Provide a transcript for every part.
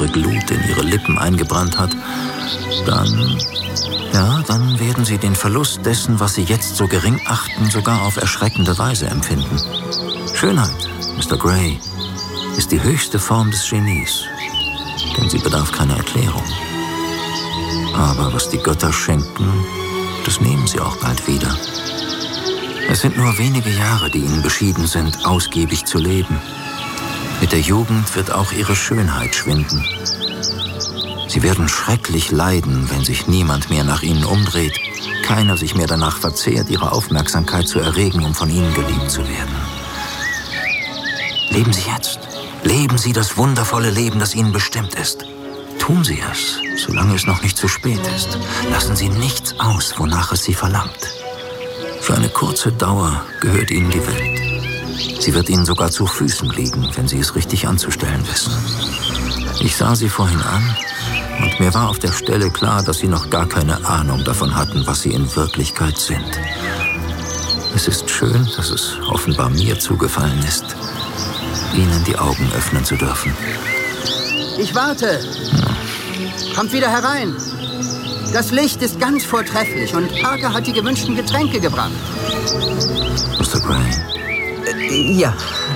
ihre Glut in ihre Lippen eingebrannt hat, dann werden sie den Verlust dessen, was sie jetzt so gering achten, sogar auf erschreckende Weise empfinden. Schönheit, Mr. Grey, ist die höchste Form des Genies, denn sie bedarf keiner Erklärung. Aber was die Götter schenken, das nehmen sie auch bald wieder. Es sind nur wenige Jahre, die ihnen beschieden sind, ausgiebig zu leben. Mit der Jugend wird auch ihre Schönheit schwinden. Sie werden schrecklich leiden, wenn sich niemand mehr nach ihnen umdreht, keiner sich mehr danach verzehrt, ihre Aufmerksamkeit zu erregen, um von ihnen geliebt zu werden. Leben Sie jetzt. Leben Sie das wundervolle Leben, das Ihnen bestimmt ist. Tun Sie es, solange es noch nicht zu spät ist. Lassen Sie nichts aus, wonach es Sie verlangt. Für eine kurze Dauer gehört Ihnen die Welt. Sie wird Ihnen sogar zu Füßen liegen, wenn Sie es richtig anzustellen wissen. Ich sah Sie vorhin an und mir war auf der Stelle klar, dass Sie noch gar keine Ahnung davon hatten, was Sie in Wirklichkeit sind. Es ist schön, dass es offenbar mir zugefallen ist, Ihnen die Augen öffnen zu dürfen. Ich warte. Kommt wieder herein. Das Licht ist ganz vortrefflich und Parker hat die gewünschten Getränke gebracht. Mr. Grey? Ja.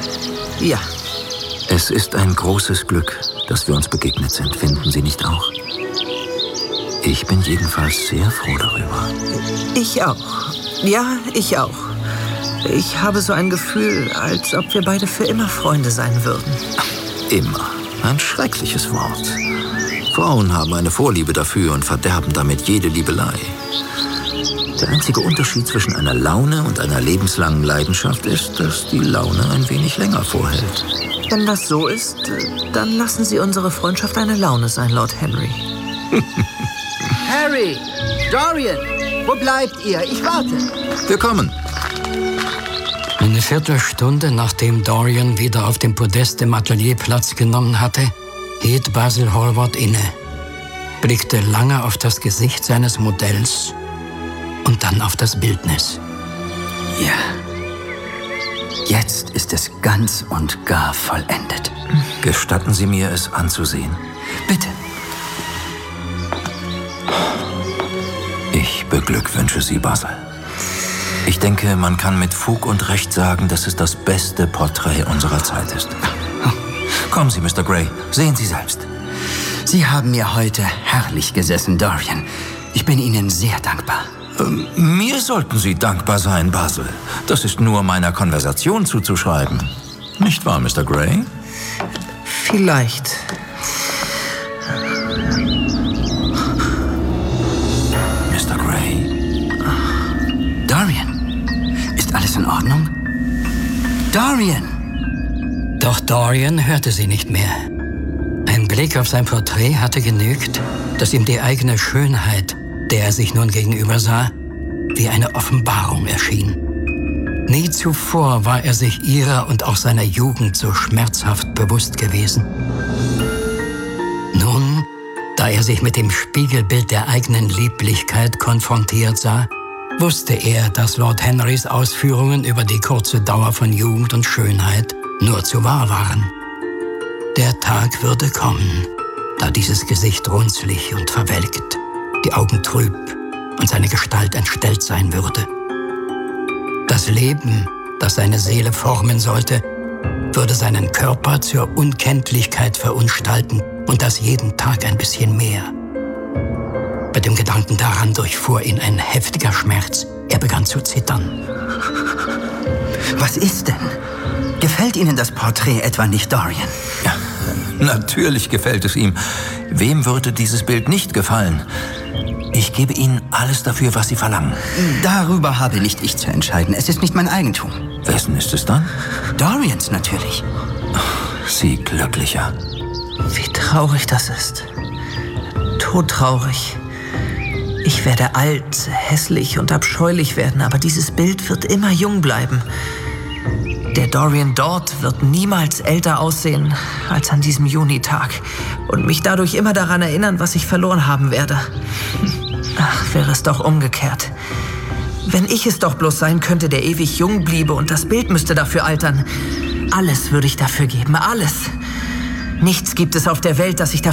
Es ist ein großes Glück, dass wir uns begegnet sind, finden Sie nicht auch? Ich bin jedenfalls sehr froh darüber. Ich auch. Ja, ich auch. Ich habe so ein Gefühl, als ob wir beide für immer Freunde sein würden. Immer. Ein schreckliches Wort. Frauen haben eine Vorliebe dafür und verderben damit jede Liebelei. Der einzige Unterschied zwischen einer Laune und einer lebenslangen Leidenschaft ist, dass die Laune ein wenig länger vorhält. Wenn das so ist, dann lassen Sie unsere Freundschaft eine Laune sein, Lord Henry. Harry! Dorian! Wo bleibt ihr? Ich warte. Wir kommen. Eine Viertelstunde, nachdem Dorian wieder auf dem Podest im Atelier Platz genommen hatte, hielt Basil Hallward inne, blickte lange auf das Gesicht seines Modells und dann auf das Bildnis. Ja, jetzt ist es ganz und gar vollendet. Gestatten Sie mir, es anzusehen? Bitte. Ich beglückwünsche Sie, Basil. Ich denke, man kann mit Fug und Recht sagen, dass es das beste Porträt unserer Zeit ist. Kommen Sie, Mr. Grey, sehen Sie selbst. Sie haben mir heute herrlich gesessen, Dorian. Ich bin Ihnen sehr dankbar. Mir sollten Sie dankbar sein, Basil. Das ist nur meiner Konversation zuzuschreiben. Nicht wahr, Mr. Grey? Vielleicht. Mr. Grey? Dorian, ist alles in Ordnung? Dorian! Doch Dorian hörte sie nicht mehr. Ein Blick auf sein Porträt hatte genügt, dass ihm die eigene Schönheit, der er sich nun gegenüber sah, wie eine Offenbarung erschien. Nie zuvor war er sich ihrer und auch seiner Jugend so schmerzhaft bewusst gewesen. Nun, da er sich mit dem Spiegelbild der eigenen Lieblichkeit konfrontiert sah, wusste er, dass Lord Henrys Ausführungen über die kurze Dauer von Jugend und Schönheit nur zu wahr waren. Der Tag würde kommen, da dieses Gesicht runzlig und verwelkt, die Augen trüb und seine Gestalt entstellt sein würde. Das Leben, das seine Seele formen sollte, würde seinen Körper zur Unkenntlichkeit verunstalten und das jeden Tag ein bisschen mehr. Bei dem Gedanken daran durchfuhr ihn ein heftiger Schmerz. Er begann zu zittern. Was ist denn? Gefällt Ihnen das Porträt etwa nicht, Dorian? Ja, natürlich gefällt es ihm. Wem würde dieses Bild nicht gefallen? Ich gebe Ihnen alles dafür, was Sie verlangen. Darüber habe nicht ich zu entscheiden. Es ist nicht mein Eigentum. Wessen ist es dann? Dorians natürlich. Sie glücklicher. Wie traurig das ist. Todtraurig. Ich werde alt, hässlich und abscheulich werden, aber dieses Bild wird immer jung bleiben. Der Dorian dort wird niemals älter aussehen als an diesem Junitag und mich dadurch immer daran erinnern, was ich verloren haben werde. Ach, wäre es doch umgekehrt. Wenn ich es doch bloß sein könnte, der ewig jung bliebe und das Bild müsste dafür altern. Alles würde ich dafür geben, alles. Nichts gibt es auf der Welt, das ich dafür